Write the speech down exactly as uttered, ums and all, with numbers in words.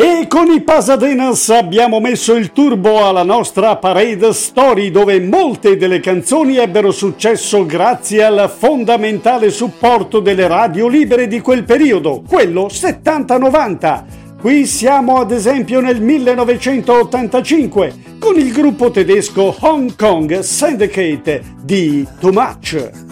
E con i Pasadenas abbiamo messo il turbo alla nostra Parade Story, dove molte delle canzoni ebbero successo grazie al fondamentale supporto delle radio libere di quel periodo, quello settanta novanta. Qui siamo ad esempio nel millenovecentottantacinque con il gruppo tedesco Hong Kong Syndicate di Too Much.